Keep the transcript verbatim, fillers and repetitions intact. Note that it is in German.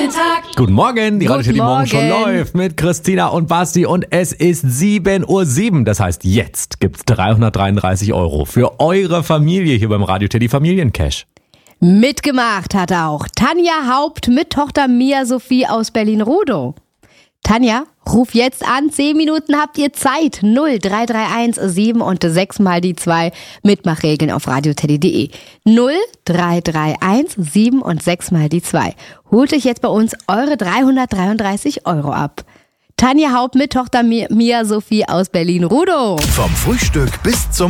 Tag. Guten Morgen, die Guten Radio Teddy Morgen schon Morgen. läuft mit Christina und Basti und es ist sieben Uhr sieben. Das heißt, jetzt gibt's dreihundertdreiunddreißig Euro für eure Familie hier beim Radio Teddy Familiencash. Mitgemacht hat auch Tanja Haupt mit Tochter Mia Sophie aus Berlin-Rudow. Tanja, ruf jetzt an, zehn Minuten habt ihr Zeit. null drei drei eins sieben und sechs mal die zwei. Mitmachregeln auf radioteddy punkt de. null drei drei eins sieben und sechs mal die zwei. Holt euch jetzt bei uns eure dreihundertdreiunddreißig Euro ab. Tanja Haupt mit Tochter Mia Sophie aus Berlin-Rudow. Vom Frühstück bis zum